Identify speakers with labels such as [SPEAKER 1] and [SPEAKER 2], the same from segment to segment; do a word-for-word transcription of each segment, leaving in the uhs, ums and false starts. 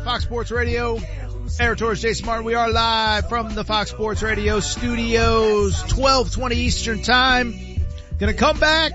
[SPEAKER 1] Fox Sports Radio. Aaron Torres, Jason Martin. We are live from the Fox Sports Radio studios, twelve twenty Eastern Time. Gonna come back.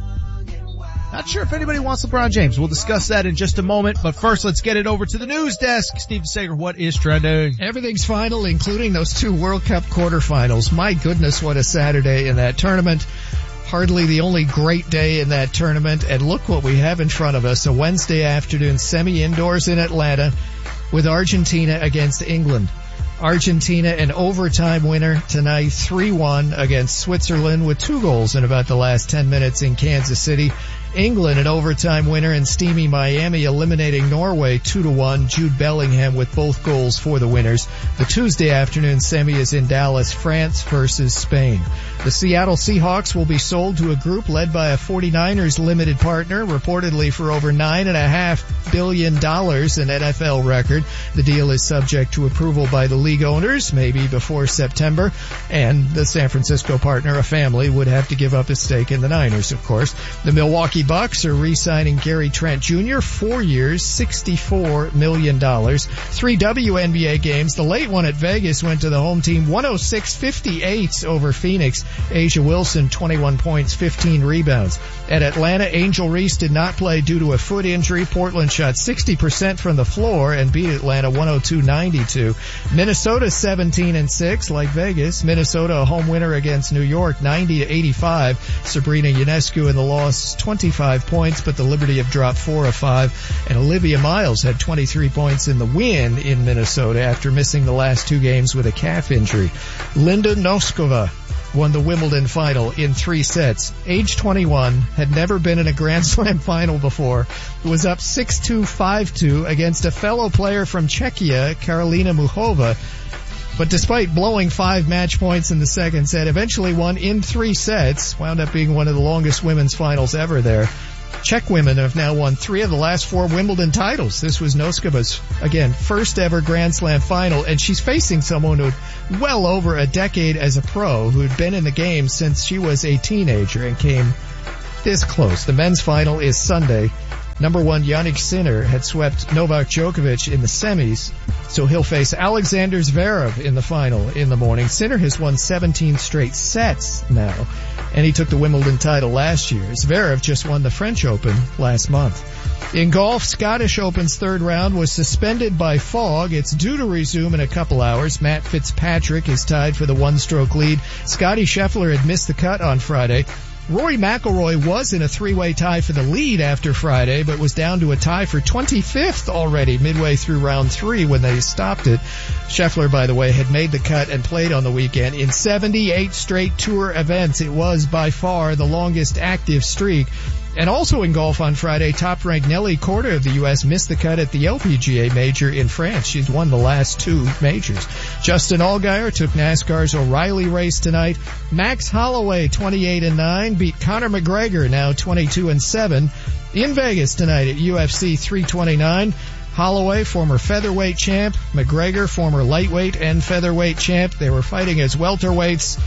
[SPEAKER 1] Not sure if anybody wants LeBron James. We'll discuss that in just a moment. But first, let's get it over to the news desk. Steve Sager, what is trending?
[SPEAKER 2] Everything's final, including those two World Cup quarterfinals. My goodness, what a Saturday in that tournament. Hardly the only great day in that tournament. And look what we have in front of us. A Wednesday afternoon semi-indoors in Atlanta with Argentina against England. Argentina, an overtime winner tonight, three one against Switzerland with two goals in about the last ten minutes in Kansas City. England, an overtime winner in steamy Miami, eliminating Norway two to one. Jude Bellingham with both goals for the winners. The Tuesday afternoon semi is in Dallas, France versus Spain. The Seattle Seahawks will be sold to a group led by a forty-niners limited partner, reportedly for over nine and a half billion dollars, an N F L record. The deal is subject to approval by the league owners, maybe before September, and the San Francisco partner, a family, would have to give up a stake in the Niners, of course. The Milwaukee Bucks are re-signing Gary Trent Junior, four years, sixty-four million dollars. Three W N B A games. The late one at Vegas went to the home team, one oh six fifty-eight over Phoenix. Asia Wilson, twenty-one points, fifteen rebounds. At Atlanta, Angel Reese did not play due to a foot injury. Portland shot sixty percent from the floor and beat Atlanta one oh two ninety-two. Minnesota seventeen and six, like Vegas. Minnesota a home winner against New York, ninety to eighty-five. Sabrina Ionescu in the loss, twenty-five points, but the Liberty have dropped four of five. And Olivia Miles had twenty-three points in the win in Minnesota after missing the last two games with a calf injury. Linda Noskova won the Wimbledon final in three sets. Age twenty-one, had never been in a Grand Slam final before, was up six two, five two against a fellow player from Czechia, Karolina Muchova. But despite blowing five match points in the second set, eventually won in three sets, wound up being one of the longest women's finals ever there. Czech women have now won three of the last four Wimbledon titles. This was Noskova's, again, first ever Grand Slam final, and she's facing someone who had well over a decade as a pro, who'd been in the game since she was a teenager and came this close. The men's final is Sunday. Number one, Jannik Sinner had swept Novak Djokovic in the semis, so he'll face Alexander Zverev in the final in the morning. Sinner has won seventeen straight sets now, and he took the Wimbledon title last year. Zverev just won the French Open last month. In golf, Scottish Open's third round was suspended by fog. It's due to resume in a couple hours. Matt Fitzpatrick is tied for the one-stroke lead. Scottie Scheffler had missed the cut on Friday. Rory McIlroy was in a three-way tie for the lead after Friday, but was down to a tie for twenty-fifth already midway through round three when they stopped it. Scheffler, by the way, had made the cut and played on the weekend in seventy-eight straight tour events. It was by far the longest active streak. And also in golf on Friday, top-ranked Nelly Korda of the U S missed the cut at the L P G A major in France. She's won the last two majors. Justin Allgaier took NASCAR's O'Reilly race tonight. Max Holloway, twenty-eight and nine, beat Conor McGregor, now twenty-two and seven, in Vegas tonight at U F C three twenty-nine. Holloway, former featherweight champ. McGregor, former lightweight and featherweight champ. They were fighting as welterweights.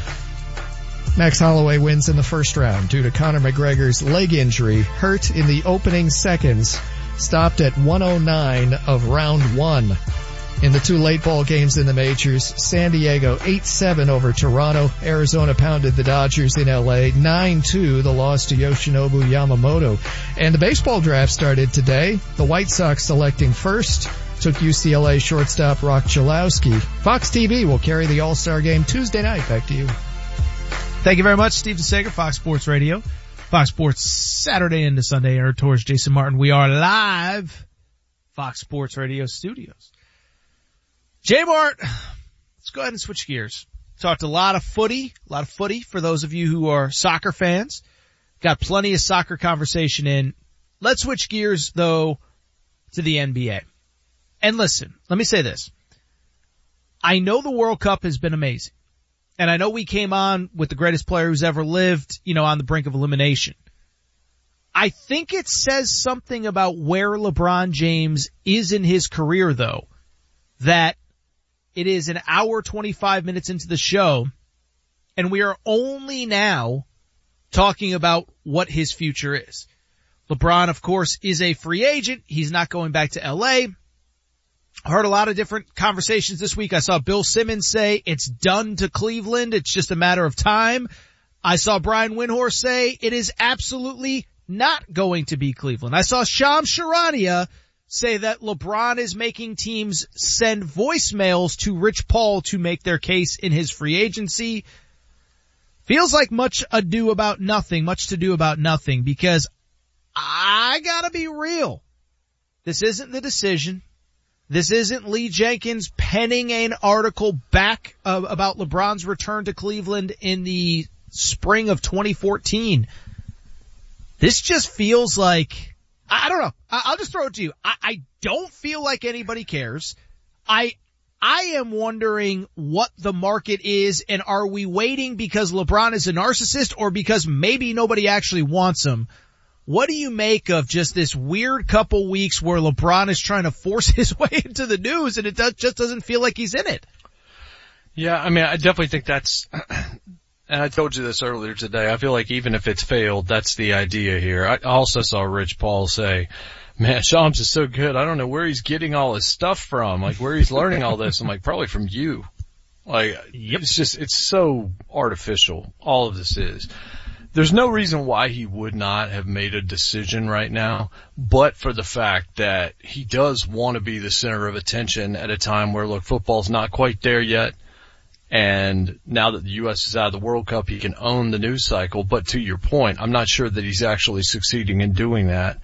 [SPEAKER 2] Max Holloway wins in the first round due to Conor McGregor's leg injury, hurt in the opening seconds, stopped at one oh nine of round one. In the two late ball games in the majors, San Diego eight seven over Toronto. Arizona pounded the Dodgers in L A nine two, the loss to Yoshinobu Yamamoto. And the baseball draft started today. The White Sox selecting first took U C L A shortstop Rock Chalowski. Fox T V will carry the All-Star game Tuesday night. Back to you.
[SPEAKER 1] Thank you very much, Steve DeSager, Fox Sports Radio. Fox Sports Saturday into Sunday. Aaron Torres, Jason Martin. We are live, Fox Sports Radio studios. J-Mart, let's go ahead and switch gears. Talked a lot of footy, a lot of footy for those of you who are soccer fans. Got plenty of soccer conversation in. Let's switch gears, though, to the N B A. And listen, let me say this. I know the World Cup has been amazing. And I know we came on with the greatest player who's ever lived, you know, on the brink of elimination. I think it says something about where LeBron James is in his career, though, that it is an hour, twenty-five minutes into the show, and we are only now talking about what his future is. LeBron, of course, is a free agent. He's not going back to L A. Heard a lot of different conversations this week. I saw Bill Simmons say it's done to Cleveland. It's just a matter of time. I saw Brian Windhorst say it is absolutely not going to be Cleveland. I saw Shams Charania say that LeBron is making teams send voicemails to Rich Paul to make their case in his free agency. Feels like much ado about nothing, much to do about nothing, because I gotta be real. This isn't the decision. This isn't Lee Jenkins penning an article back uh, about LeBron's return to Cleveland in the spring of twenty fourteen. This just feels like, I don't know. I'll just throw it to you. I, I don't feel like anybody cares. I, I am wondering what the market is, and are we waiting because LeBron is a narcissist or because maybe nobody actually wants him? What do you make of just this weird couple weeks where LeBron is trying to force his way into the news and it does, just doesn't feel like he's in it?
[SPEAKER 3] Yeah, I mean, I definitely think that's, and I told you this earlier today, I feel like even if it's failed, that's the idea here. I also saw Rich Paul say, man, Shams is so good, I don't know where he's getting all his stuff from, like where he's learning all this. I'm like, probably from you. Like, yep. It's just, it's so artificial, all of this is. There's no reason why he would not have made a decision right now, but for the fact that he does want to be the center of attention at a time where, look, football's not quite there yet. And now that the U S is out of the World Cup, he can own the news cycle. But to your point, I'm not sure that he's actually succeeding in doing that.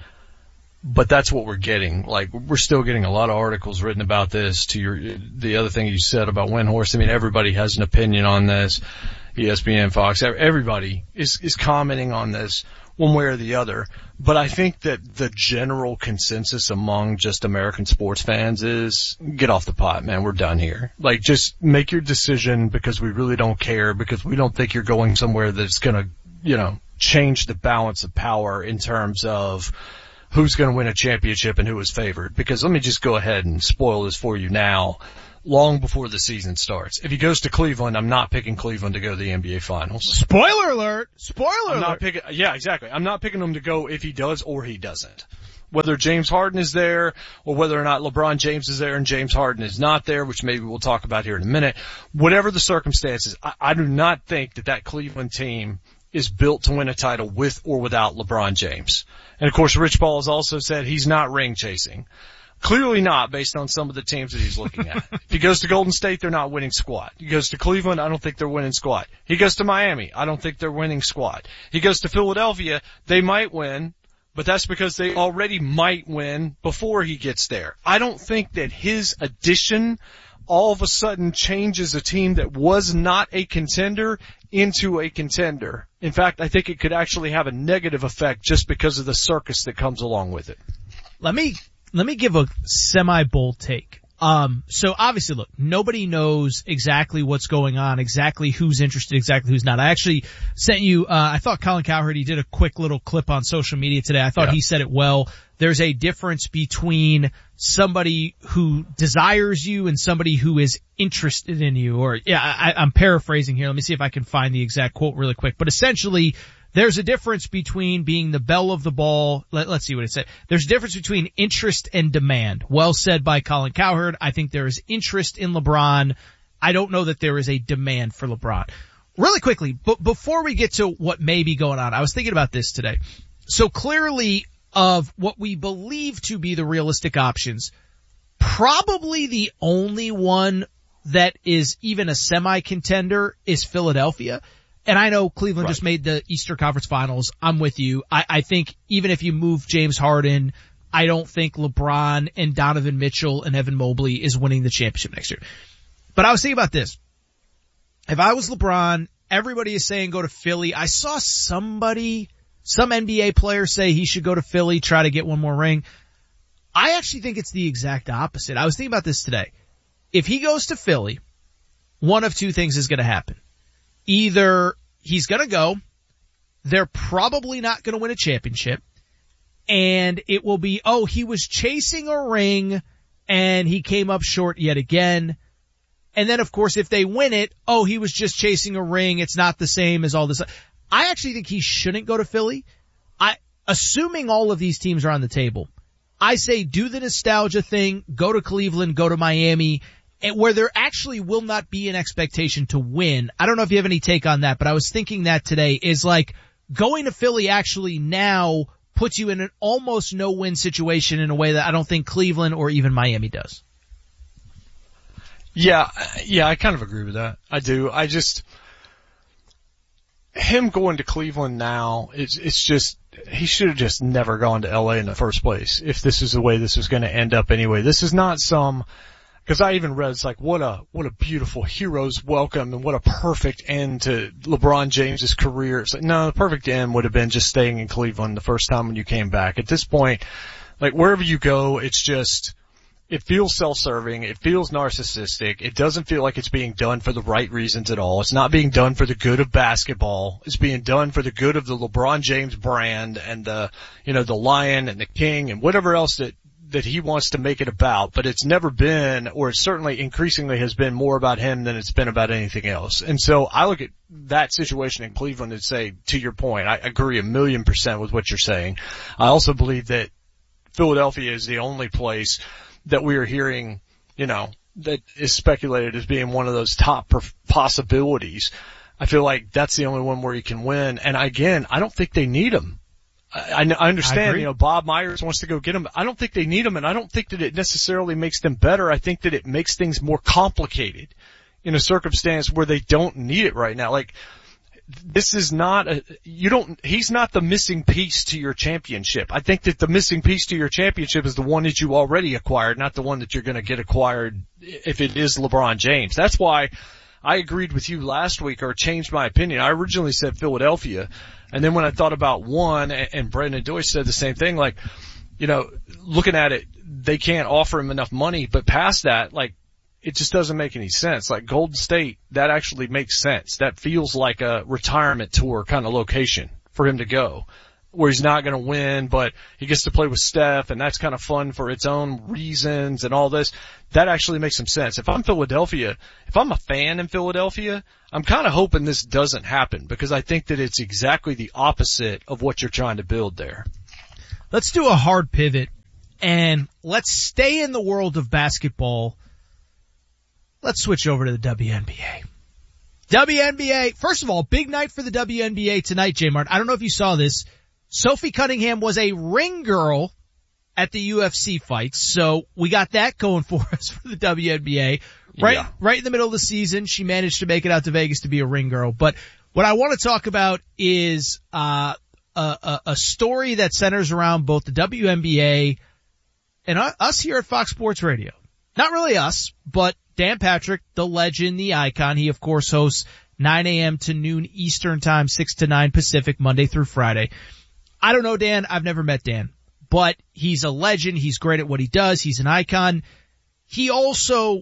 [SPEAKER 3] But that's what we're getting. Like, we're still getting a lot of articles written about this. To your, the other thing you said about Windhorst, I mean, everybody has an opinion on this. E S P N, Fox, everybody is, is commenting on this one way or the other. But I think that the general consensus among just American sports fans is get off the pot, man. We're done here. Like, just make your decision because we really don't care, because we don't think you're going somewhere that's going to, you know, change the balance of power in terms of who's going to win a championship and who is favored. Because let me just go ahead and spoil this for you now. Long before the season starts. If he goes to Cleveland, I'm not picking Cleveland to go to the N B A Finals.
[SPEAKER 1] Spoiler alert! Spoiler
[SPEAKER 3] I'm
[SPEAKER 1] alert!
[SPEAKER 3] Not picking, yeah, exactly. I'm not picking him to go if he does or he doesn't. Whether James Harden is there or whether or not LeBron James is there and James Harden is not there, which maybe we'll talk about here in a minute. Whatever the circumstances, I, I do not think that that Cleveland team is built to win a title with or without LeBron James. And of course, Rich Paul has also said he's not ring chasing. Clearly not, based on some of the teams that he's looking at. If he goes to Golden State, they're not winning squat. He goes to Cleveland, I don't think they're winning squat. He goes to Miami, I don't think they're winning squat. He goes to Philadelphia, they might win, but that's because they already might win before he gets there. I don't think that his addition all of a sudden changes a team that was not a contender into a contender. In fact, I think it could actually have a negative effect just because of the circus that comes along with it.
[SPEAKER 1] Let me Let me give a semi-bold take. Um, so obviously, look, nobody knows exactly what's going on, exactly who's interested, exactly who's not. I actually sent you, uh, I thought Colin Cowherd, he did a quick little clip on social media today. I thought yeah. he said it well. There's a difference between somebody who desires you and somebody who is interested in you. Or, yeah, I, I'm paraphrasing here. Let me see if I can find the exact quote really quick. But essentially, there's a difference between being the belle of the ball. Let, let's see what it said. There's a difference between interest and demand. Well said by Colin Cowherd. I think there is interest in LeBron. I don't know that there is a demand for LeBron. Really quickly, but before we get to what may be going on, I was thinking about this today. So clearly, of what we believe to be the realistic options, probably the only one that is even a semi-contender is Philadelphia. And I know Cleveland right. just made the Eastern Conference Finals. I'm with you. I, I think even if you move James Harden, I don't think LeBron and Donovan Mitchell and Evan Mobley is winning the championship next year. But I was thinking about this. If I was LeBron, everybody is saying go to Philly. I saw somebody, some N B A player say he should go to Philly, try to get one more ring. I actually think it's the exact opposite. I was thinking about this today. If he goes to Philly, one of two things is going to happen. Either he's going to go, they're probably not going to win a championship, and it will be, oh, he was chasing a ring, and he came up short yet again. And then, of course, if they win it, oh, he was just chasing a ring, it's not the same as all this. I actually think he shouldn't go to Philly. I, assuming all of these teams are on the table, I say do the nostalgia thing, go to Cleveland, go to Miami, and where there actually will not be an expectation to win. I don't know if you have any take on that, but I was thinking that today is like going to Philly actually now puts you in an almost no-win situation in a way that I don't think Cleveland or even Miami does.
[SPEAKER 3] Yeah, yeah, I kind of agree with that. I do. I just, him going to Cleveland now, it's, it's just, he should have just never gone to L A in the first place if this is the way this was going to end up anyway. This is not some, because I even read, it's like, what a, what a beautiful hero's welcome and what a perfect end to LeBron James's career. It's like, no, the perfect end would have been just staying in Cleveland the first time when you came back. At this point, like wherever you go, it's just, it feels self-serving. It feels narcissistic. It doesn't feel like it's being done for the right reasons at all. It's not being done for the good of basketball. It's being done for the good of the LeBron James brand and the, you know, the Lion and the King and whatever else that, that he wants to make it about. But it's never been, or it certainly increasingly has been more about him than it's been about anything else. And so I look at that situation in Cleveland and say, to your point, I agree a million percent with what you're saying. I also believe that Philadelphia is the only place that we are hearing, you know, that is speculated as being one of those top possibilities. I feel like that's the only one where you can win. And again, I don't think they need him. I, I understand, I you know, Bob Myers wants to go get him. I don't think they need him, and I don't think that it necessarily makes them better. I think that it makes things more complicated in a circumstance where they don't need it right now. Like, this is not a, you don't, he's not the missing piece to your championship. I think that the missing piece to your championship is the one that you already acquired, not the one that you're going to get acquired if it is LeBron James. That's why I agreed with you last week, or changed my opinion. I originally said Philadelphia, and then when I thought about one, and Brendan Deutsch said the same thing, like, you know, looking at it, they can't offer him enough money, but past that, like, it just doesn't make any sense. Like Golden State, that actually makes sense. That feels like a retirement tour kind of location for him to go, where he's not going to win, but he gets to play with Steph, and that's kind of fun for its own reasons and all this. That actually makes some sense. If I'm Philadelphia, if I'm a fan in Philadelphia, I'm kind of hoping this doesn't happen, because I think that it's exactly the opposite of what you're trying to build there.
[SPEAKER 1] Let's do a hard pivot, and let's stay in the world of basketball. Let's switch over to the W N B A. W N B A, first of all, big night for the W N B A tonight, J-Mart. I don't know if you saw this. Sophie Cunningham was a ring girl at the U F C fights, so we got that going for us for the W N B A. Right, yeah. Right in the middle of the season, she managed to make it out to Vegas to be a ring girl. But what I want to talk about is, uh, a, a, a story that centers around both the W N B A and us here at Fox Sports Radio. Not really us, but Dan Patrick, the legend, the icon. He, of course, hosts nine a.m. to noon Eastern time, six to nine Pacific, Monday through Friday. I don't know Dan. I've never met Dan. But he's a legend. He's great at what he does. He's an icon. He also,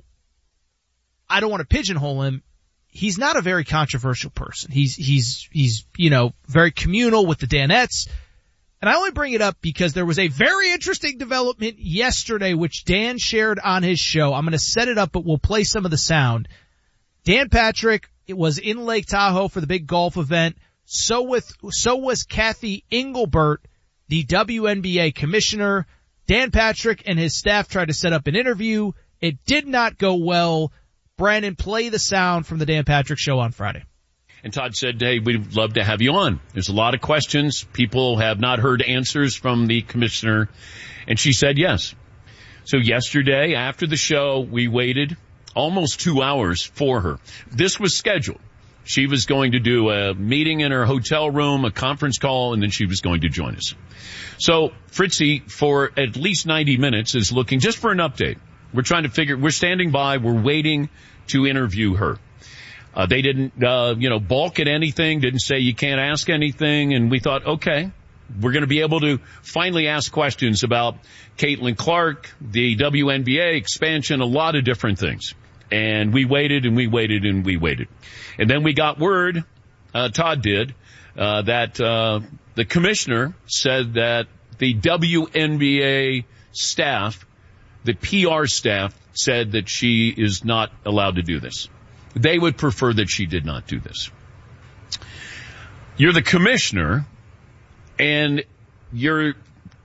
[SPEAKER 1] I don't want to pigeonhole him, he's not a very controversial person. He's, he's, he's, you know, very communal with the Danettes. And I only bring it up because there was a very interesting development yesterday, which Dan shared on his show. I'm going to set it up, but we'll play some of the sound. Dan Patrick, it was in Lake Tahoe for the big golf event. So with, so was Kathy Engelbert, the W N B A commissioner. Dan Patrick and his staff tried to set up an interview. It did not go well. Brandon, play the sound from the Dan Patrick show on Friday.
[SPEAKER 4] And Todd said, hey, we'd love to have you on. There's a lot of questions. People have not heard answers from the commissioner. And she said yes. So yesterday, after the show, we waited almost two hours for her. This was scheduled. She was going to do a meeting in her hotel room, a conference call, and then she was going to join us. So Fritzy, for at least ninety minutes, is looking just for an update. We're trying to figure, we're standing by, we're waiting to interview her. Uh, they didn't, uh, you know, balk at anything, didn't say you can't ask anything, and we thought, okay, we're going to be able to finally ask questions about Caitlin Clark, the W N B A expansion, a lot of different things. And we waited and we waited and we waited. And then we got word, uh, Todd did, uh, that, uh, the commissioner said that the W N B A staff, the P R staff, said that she is not allowed to do this. They would prefer that she did not do this. You're the commissioner, and you're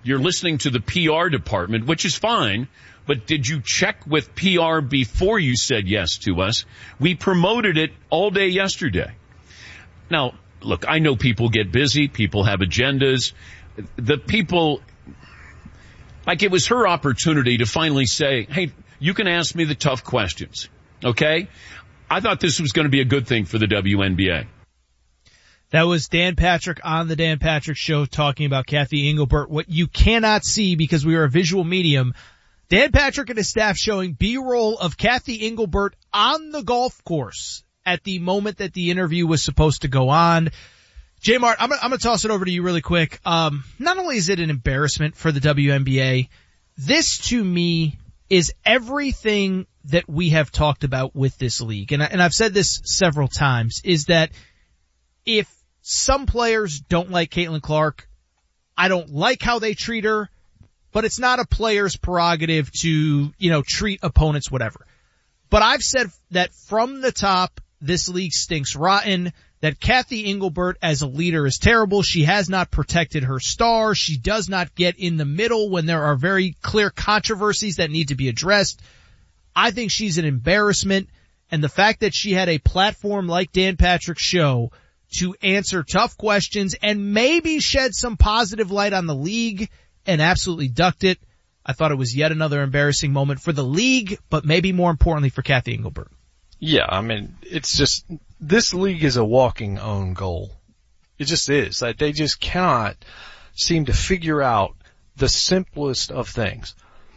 [SPEAKER 4] you're listening to the P R department, which is fine, but did you check with P R before you said yes to us? We promoted it all day yesterday. Now, look, I know people get busy. People have agendas. The people, like it was her opportunity to finally say, hey, you can ask me the tough questions. Okay? I thought this was going to be a good thing for the W N B A.
[SPEAKER 1] That was Dan Patrick on the Dan Patrick Show talking about Kathy Engelbert. What you cannot see because we are a visual medium, Dan Patrick and his staff showing B-roll of Kathy Engelbert on the golf course at the moment that the interview was supposed to go on. J Mart, I'm, I'm going to toss it over to you really quick. Um, not only is it an embarrassment for the W N B A, this to me is everything that we have talked about with this league. And, I, and I've said this several times, is that if some players don't like Caitlin Clark, I don't like how they treat her, but it's not a player's prerogative to, you know, treat opponents whatever. But I've said that from the top, this league stinks rotten, that Kathy Engelbert as a leader is terrible. She has not protected her star. She does not get in the middle when there are very clear controversies that need to be addressed. I think she's an embarrassment, and the fact that she had a platform like Dan Patrick's show to answer tough questions and maybe shed some positive light on the league and absolutely ducked it, I thought it was yet another embarrassing moment for the league, but maybe more importantly for Kathy Engelbert.
[SPEAKER 3] Yeah, I mean, it's just, this league is a walking own goal. It just is. Like, they just cannot seem to figure out the simplest of things.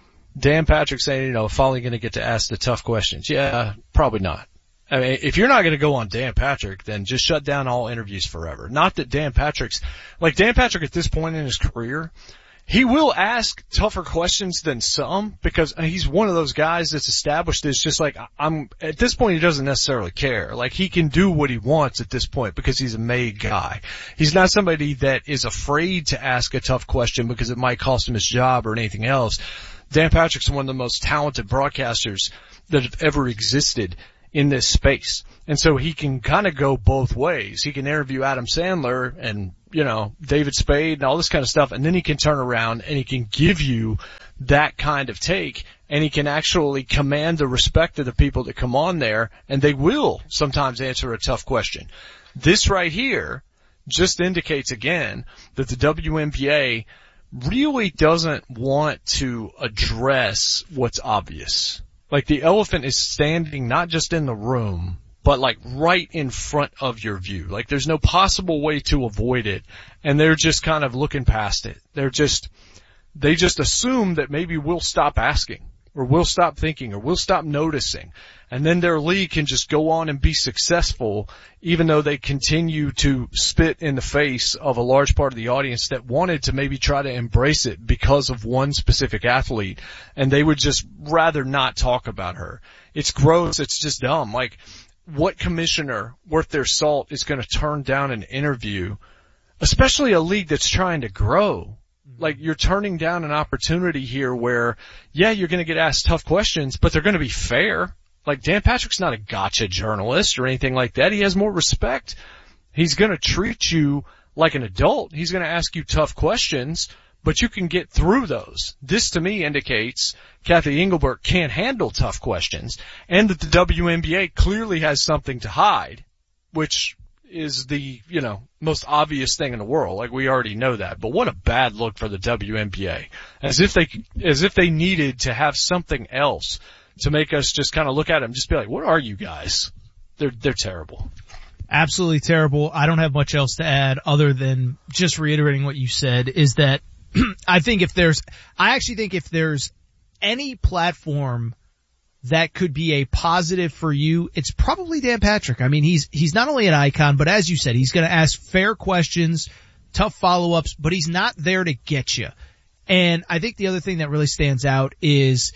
[SPEAKER 3] Dan Patrick saying, you know, finally going to get to ask the tough questions. Yeah, probably not. I mean, if you're not going to go on Dan Patrick, then just shut down all interviews forever. Not that Dan Patrick's, like Dan Patrick at this point in his career, he will ask tougher questions than some because he's one of those guys that's established as just like, I'm, at this point he doesn't necessarily care. Like he can do what he wants at this point because he's a made guy. He's not somebody that is afraid to ask a tough question because it might cost him his job or anything else. Dan Patrick's one of the most talented broadcasters that have ever existed in this space. And so he can kind of go both ways. He can interview Adam Sandler and, you know, David Spade and all this kind of stuff, and then he can turn around and he can give you that kind of take, and he can actually command the respect of the people that come on there, and they will sometimes answer a tough question. This right here just indicates again that the W N B A really doesn't want to address what's obvious. Like the elephant is standing not just in the room, but like right in front of your view. Like there's no possible way to avoid it. And they're just kind of looking past it. They're just, they just assume that maybe we'll stop asking or we'll stop thinking or we'll stop noticing. And then their league can just go on and be successful even though they continue to spit in the face of a large part of the audience that wanted to maybe try to embrace it because of one specific athlete, and they would just rather not talk about her. It's gross. It's just dumb. Like, what commissioner worth their salt is going to turn down an interview, especially a league that's trying to grow? Like, you're turning down an opportunity here where, yeah, you're going to get asked tough questions, but they're going to be fair. Like, Dan Patrick's not a gotcha journalist or anything like that. He has more respect. He's going to treat you like an adult. He's going to ask you tough questions, but you can get through those. This, to me, indicates Kathy Engelbert can't handle tough questions, and that the W N B A clearly has something to hide, which is the, you know, most obvious thing in the world. Like, we already know that. But what a bad look for the W N B A. As if they, as if they needed to have something else to make us just kind of look at them and just be like, what are you guys? They're, they're terrible.
[SPEAKER 1] Absolutely terrible. I don't have much else to add other than just reiterating what you said, is that I think if there's, I actually think if there's any platform that could be a positive for you, it's probably Dan Patrick. I mean, he's, he's not only an icon, but as you said, he's going to ask fair questions, tough follow-ups, but he's not there to get you. And I think the other thing that really stands out is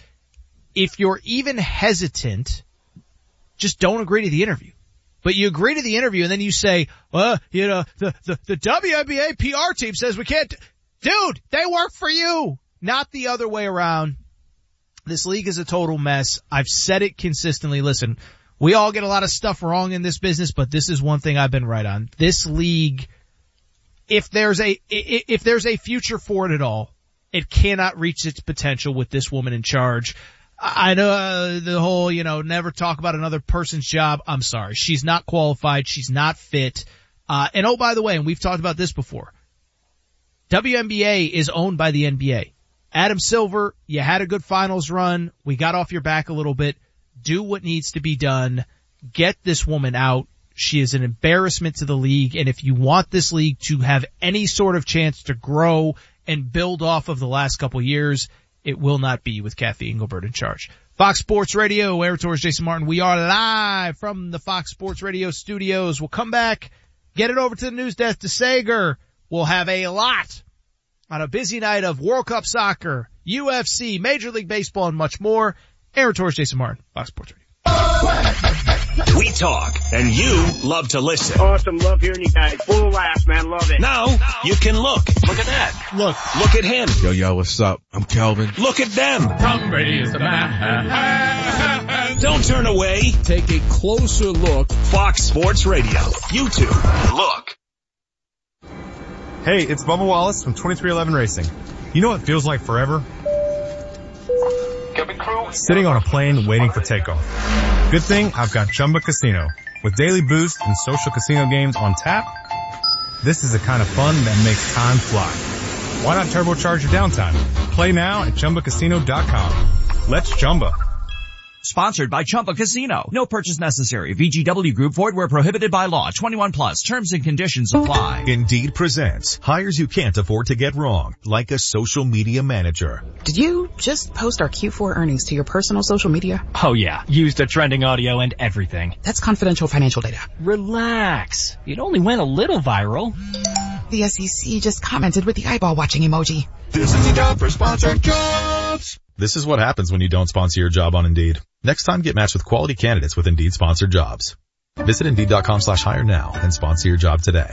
[SPEAKER 1] if you're even hesitant, just don't agree to the interview. But you agree to the interview and then you say, well, you know, the, the, the W N B A P R team says we can't. Dude, they work for you, not the other way around. This league is a total mess. I've said it consistently. Listen, we all get a lot of stuff wrong in this business, but this is one thing I've been right on. This league, if there's a, if there's a future for it at all, It cannot reach its potential with this woman in charge. I know uh, the whole, you know, never talk about another person's job. I'm sorry. She's not qualified. She's not fit. Uh, and oh, by the way, and we've talked about this before, W N B A is owned by the N B A. Adam Silver, you had a good finals run. We got off your back a little bit. Do what needs to be done. Get this woman out. She is an embarrassment to the league. And if you want this league to have any sort of chance to grow and build off of the last couple years, it will not be with Kathy Engelbert in charge. Fox Sports Radio, Aaron Torres, Jason Martin. We are live from the Fox Sports Radio studios. We'll come back, get it over to the news desk to Sager. We'll have a lot on a busy night of World Cup soccer, U F C, Major League Baseball, and much more. Aaron Torres, Jason Martin, Fox Sports Radio.
[SPEAKER 5] We talk, and you love to listen.
[SPEAKER 6] Awesome. Love hearing you guys. Full laughs, man. Love it.
[SPEAKER 5] Now, you can look. Look at that. Look. Look at him.
[SPEAKER 7] Yo, yo, what's up? I'm Calvin.
[SPEAKER 5] Look at them.
[SPEAKER 8] Tom Brady is the man.
[SPEAKER 5] Don't turn away.
[SPEAKER 7] Take a closer look.
[SPEAKER 5] Fox Sports Radio. YouTube. Look.
[SPEAKER 9] Hey, it's Bubba Wallace from twenty-three eleven Racing. You know what feels like forever? Sitting on a plane waiting for takeoff. Good thing I've got Chumba Casino. With daily boosts and social casino games on tap, this is the kind of fun that makes time fly. Why not turbocharge your downtime? Play now at Chumba Casino dot com. Let's Chumba.
[SPEAKER 10] Sponsored by Chumba Casino. No purchase necessary. V G W Group. Void where prohibited by law. twenty-one plus. Terms and conditions apply.
[SPEAKER 11] Indeed presents hires you can't afford to get wrong, like a social media manager.
[SPEAKER 12] Did you just post our Q four earnings to your personal social media?
[SPEAKER 13] Oh yeah, used the trending audio and everything.
[SPEAKER 12] That's confidential financial data.
[SPEAKER 13] Relax. It only went a little viral.
[SPEAKER 12] The S E C just commented with the eyeball watching emoji.
[SPEAKER 11] This is the job for sponsored jobs. This is what happens when you don't sponsor your job on Indeed. Next time, get matched with quality candidates with Indeed sponsored jobs. Visit Indeed.com slash hire now and sponsor your job today.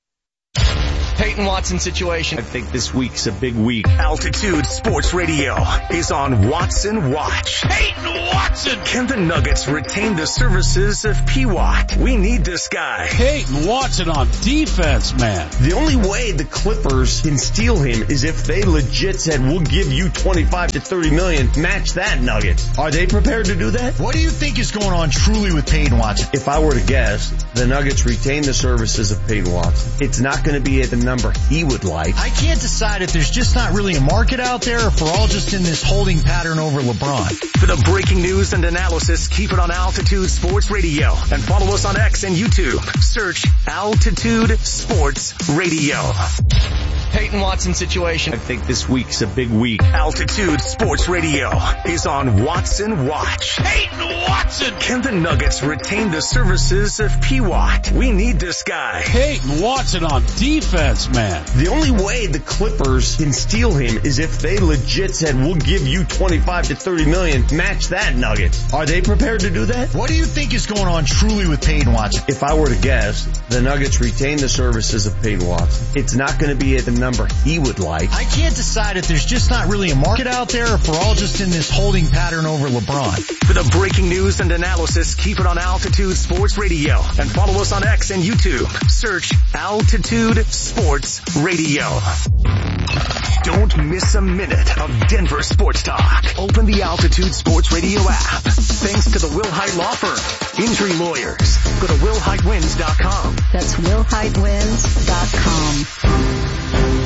[SPEAKER 14] Peyton Watson situation.
[SPEAKER 5] I think this week's a big week. Altitude Sports Radio is on Watson Watch.
[SPEAKER 14] Peyton Watson!
[SPEAKER 5] Can the Nuggets retain the services of P W A T? We need this guy.
[SPEAKER 15] Peyton Watson on defense, man.
[SPEAKER 16] The only way the Clippers can steal him is if they legit said, we'll give you twenty-five to thirty million, match that Nuggets. Are they prepared to do that?
[SPEAKER 17] What do you think is going on truly with Peyton Watson?
[SPEAKER 16] If I were to guess, the Nuggets retain the services of Peyton Watson. It's not going to be at the number he would like.
[SPEAKER 17] I can't decide if there's just not really a market out there or if we're all just in this holding pattern over LeBron.
[SPEAKER 5] For the breaking news and analysis, keep it on Altitude Sports Radio and follow us on X and YouTube. Search Altitude Sports Radio.
[SPEAKER 14] Peyton Watson situation.
[SPEAKER 16] I think this week's a big week.
[SPEAKER 5] Altitude Sports Radio is on Watson Watch.
[SPEAKER 14] Peyton Watson!
[SPEAKER 5] Can the Nuggets retain the services of P W A T? We need this guy.
[SPEAKER 15] Peyton Watson on defense, man.
[SPEAKER 16] The only way the Clippers can steal him is if they legit said, we'll give you twenty-five to thirty million, match that Nuggets. Are they prepared to do that?
[SPEAKER 17] What do you think is going on truly with Peyton Watson?
[SPEAKER 16] If I were to guess, the Nuggets retain the services of Peyton Watson. It's not going to be at the number he would like.
[SPEAKER 17] I can't decide if there's just not really a market out there or if we're all just in this holding pattern over LeBron.
[SPEAKER 5] For the breaking news and analysis, keep it on Altitude Sports Radio and follow us on X and YouTube. Search Altitude Sports Radio. Don't miss a minute of Denver sports talk. Open the Altitude Sports Radio app. Thanks to the Will Hite Law Firm. Injury lawyers. Go to will hite wins dot com.
[SPEAKER 18] That's will hite wins dot com.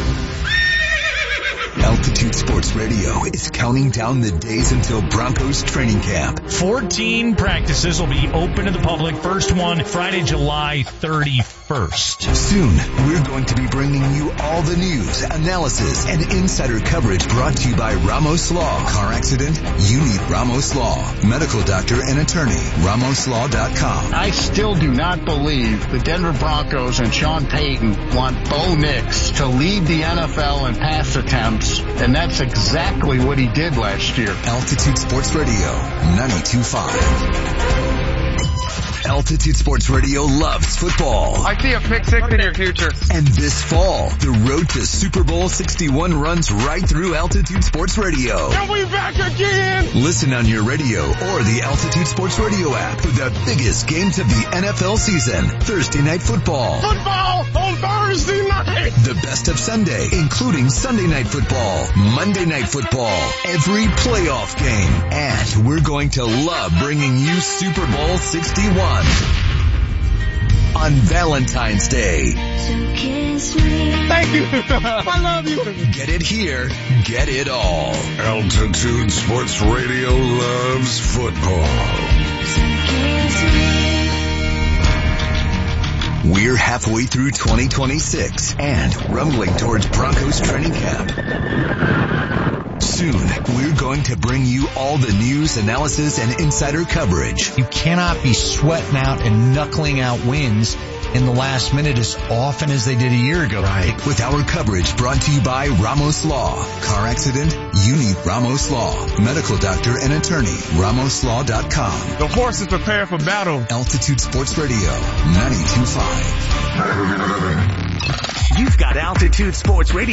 [SPEAKER 19] Altitude Sports Radio is counting down the days until Broncos training camp.
[SPEAKER 20] fourteen practices will be open to the public. First one Friday, July thirty-first.
[SPEAKER 19] Soon, we're going to be bringing you all the news, analysis, and insider coverage brought to you by Ramos Law. Car accident? You need Ramos Law. Medical doctor and attorney. ramos law dot com.
[SPEAKER 21] I still do not believe the Denver Broncos and Sean Payton want Bo Nix to lead the N F L in pass attempts, and that's exactly what he did last year.
[SPEAKER 19] Altitude Sports Radio, ninety-two point five. Altitude Sports Radio loves football.
[SPEAKER 2] I see a pick six in your future.
[SPEAKER 19] And this fall, the road to Super Bowl sixty-one runs right through Altitude Sports Radio.
[SPEAKER 2] Are we back again?
[SPEAKER 19] Listen on your radio or the Altitude Sports Radio app for the biggest games of the N F L season. Thursday Night Football.
[SPEAKER 2] Football on Thursday night.
[SPEAKER 19] The best of Sunday, including Sunday Night Football, Monday Night Football, every playoff game. And we're going to love bringing you Super Bowl sixty-one on Valentine's Day.
[SPEAKER 2] Thank you. I love you.
[SPEAKER 19] Get it here. Get it all.
[SPEAKER 8] Altitude Sports Radio loves football.
[SPEAKER 19] We're halfway through twenty twenty-six and rumbling towards Broncos training camp. Soon, we're going to bring you all the news, analysis, and insider coverage.
[SPEAKER 17] You cannot be sweating out and knuckling out wins in the last minute as often as they did a year ago.
[SPEAKER 19] Right. With our coverage brought to you by Ramos Law. Car accident? You need Ramos Law. Medical doctor and attorney. Ramos Law dot com.
[SPEAKER 2] The horse is prepared for battle.
[SPEAKER 19] Altitude Sports Radio, ninety-two point five.
[SPEAKER 5] You've got Altitude Sports Radio.